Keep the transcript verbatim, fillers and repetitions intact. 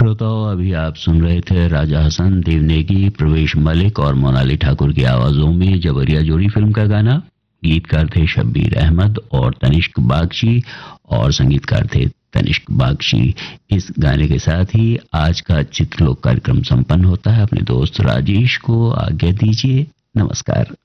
श्रोताओं, अभी आप सुन रहे थे राजा हसन, देवनेगी, प्रवेश मलिक और मोनाली ठाकुर की आवाजों में जबरिया जोड़ी फिल्म का गाना। गीतकार थे शब्बीर अहमद और तनिष्क बागची और संगीतकार थे तनिष्क बागची। इस गाने के साथ ही आज का चित्रलोक कार्यक्रम संपन्न होता है। अपने दोस्त राजेश को आज्ञा दीजिए। नमस्कार।